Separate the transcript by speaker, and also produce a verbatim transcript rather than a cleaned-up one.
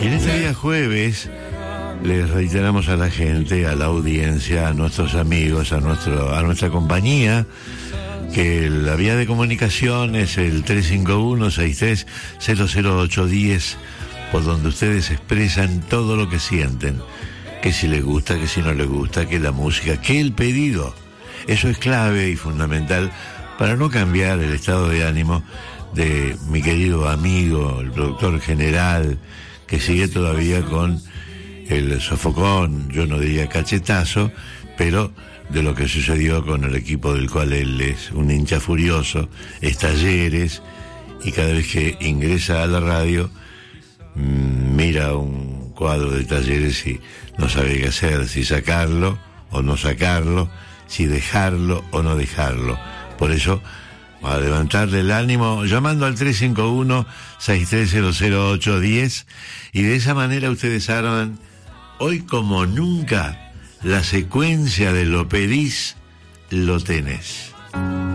Speaker 1: Y en este día jueves les reiteramos a la gente, a la audiencia, a nuestros amigos, a nuestro, a nuestra compañía, que la vía de comunicación es el tres cinco uno, seis tres cero cero ocho uno cero, por donde ustedes expresan todo lo que sienten, que si les gusta, que si no les gusta, que la música, que el pedido. Eso es clave y fundamental para no cambiar el estado de ánimo de mi querido amigo, el productor general, que sigue todavía con el sofocón, yo no diría cachetazo, pero de lo que sucedió con el equipo del cual él es un hincha furioso, es Talleres, y cada vez que ingresa a la radio mmm, mira un cuadro de Talleres y no sabe qué hacer, si sacarlo o no sacarlo, si dejarlo o no dejarlo. Por eso, a levantarle el ánimo, llamando al tres cinco uno, seis tres cero cero ocho uno cero, y de esa manera ustedes arman, hoy como nunca, la secuencia de lo pedís, lo tenés.